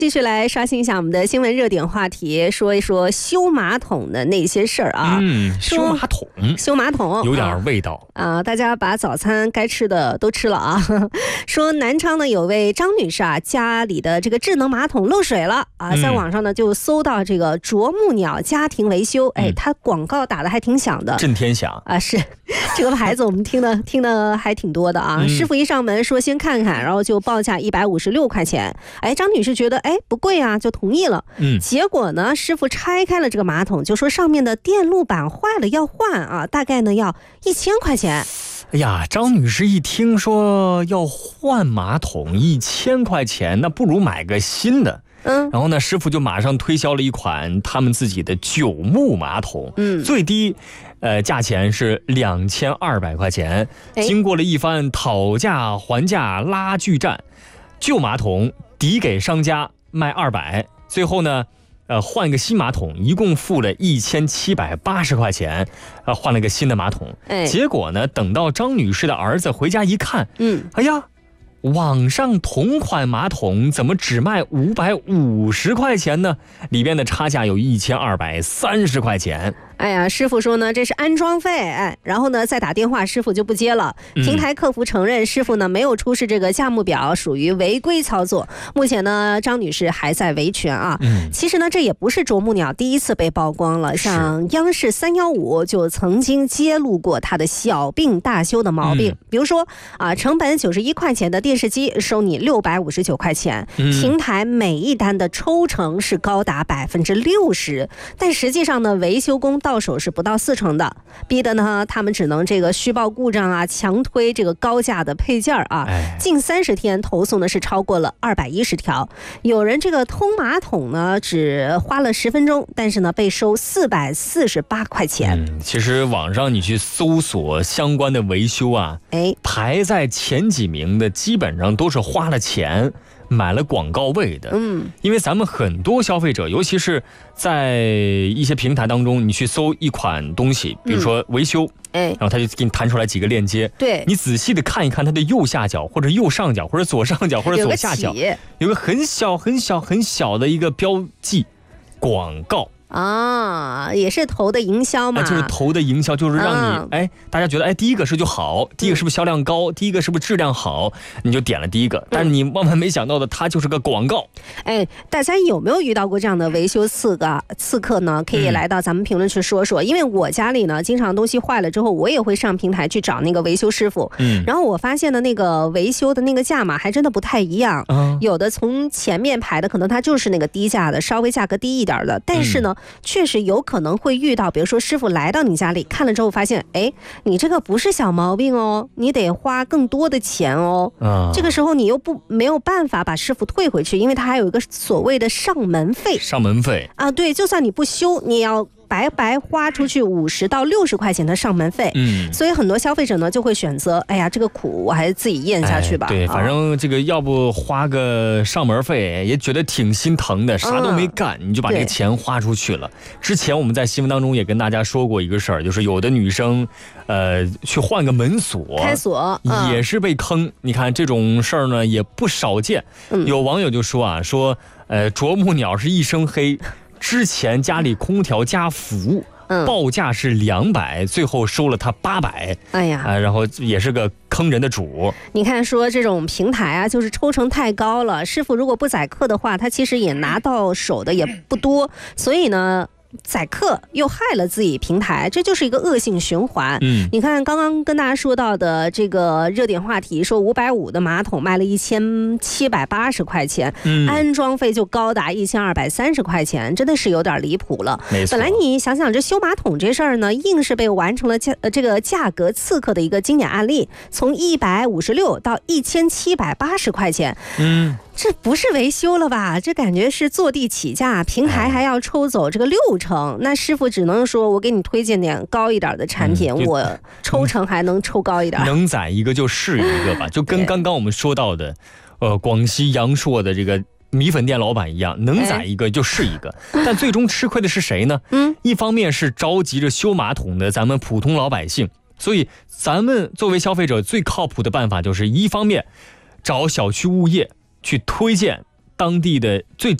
继续来刷新一下我们的新闻热点话题，说一说修马桶的那些事儿啊。修马桶有点味道啊。大家把早餐该吃的都吃了啊。说南昌呢有位张女士啊，家里的这个智能马桶漏水了啊，在网上呢就搜到这个啄木鸟家庭维修，它广告打的还挺响的， 震天响啊，是这个牌子我们听的还挺多的啊。师傅一上门说先看看，然后就报价156块钱，张女士觉得不贵啊，就同意了。结果呢，师傅拆开了这个马桶，就说上面的电路板坏了要换啊，大概呢要1000块钱。 哎呀，张女士一听说要换马桶1000块钱，那不如买个新的。然后呢，师傅就马上推销了一款他们自己的9木马桶，最低价钱是2200块钱。经过了一番讨价还价拉锯战，旧马桶抵给商家卖200，最后呢换一个新马桶，一共付了1780块钱，换了个新的马桶。结果呢，等到张女士的儿子回家一看，哎呀，网上同款马桶怎么只卖550块钱呢？里边的差价有1230块钱。 哎呀，师傅说呢，这是安装费，然后呢再打电话，师傅就不接了。平台客服承认师傅呢没有出示这个价目表，属于违规操作。目前呢，张女士还在维权啊。其实呢，这也不是啄木鸟第一次被曝光了，像央视315就曾经揭露过它的小病大修的毛病。比如说啊，成本91块钱的电视机收你659块钱，平台每一单的抽成是高达60%，但实际上呢，维修工到手是不到40%的，逼得呢他们只能这个虚报故障啊，强推这个高价的配件啊。近30天投诉呢是超过了210条，有人这个通马桶呢只花了10分钟，但是呢被收448块钱。 其实网上你去搜索相关的维修啊，排在前几名的基本上都是花了钱买了广告位的。因为咱们很多消费者，尤其是在一些平台当中，你去搜一款东西，比如说维修，然后他就给你弹出来几个链接， 对， 你仔细的看一看它的右下角或者右上角或者左上角或者左下角有个很小很小很小的一个标记广告啊，也是投的营销嘛， 就是投的营销，就是让你大家觉得第一个是就好，第一个是不是销量高，第一个是不是质量好，你就点了第一个。但是你万万没想到的，它就是个广告。 大家有没有遇到过这样的维修刺客呢？可以来到咱们评论区说说。因为我家里呢，经常东西坏了之后，我也会上平台去找那个维修师傅。然后我发现的那个维修的那个价码还真的不太一样。有的从前面排的，可能它就是那个低价的，稍微价格低一点的，但是呢，确实有可能会遇到，比如说师傅来到你家里看了之后发现，你这个不是小毛病哦，你得花更多的钱哦。这个时候你又没有办法把师傅退回去，因为他还有一个所谓的上门费啊，对，就算你不修，你也要白白花出去50到60块钱的上门费。所以很多消费者呢就会选择，这个苦我还是自己咽下去吧。 对，反正这个要不花个上门费也觉得挺心疼的，啥都没干，你就把这个钱花出去了。之前我们在新闻当中也跟大家说过一个事儿，就是有的女生去换个门锁开锁也是被坑。你看这种事儿呢也不少见。有网友就说啄木鸟是一身黑，之前家里空调加氟，报价是200，最后收了他800。然后也是个坑人的主。你看说这种平台啊，就是抽成太高了，师傅如果不宰客的话，他其实也拿到手的也不多，所以呢宰客又害了自己平台，这就是一个恶性循环。你看刚刚跟大家说到的这个热点话题，说550的马桶卖了1780块钱，安装费就高达1230块钱，真的是有点离谱了。本来你想想这修马桶这事儿呢，硬是被完成了这个价格刺客的一个经典案例，从156到1780块钱。这不是维修了吧？这感觉是坐地起价，平台还要抽走这个60%，那师傅只能说我给你推荐点高一点的产品，我抽成还能抽高一点， 能宰一个就是一个吧，就跟刚刚我们说到的，广西阳朔的这个米粉店老板一样，能宰一个就是一个。但最终吃亏的是谁呢？一方面是着急着修马桶的咱们普通老百姓，所以咱们作为消费者最靠谱的办法就是一方面找小区物业去推荐当地的最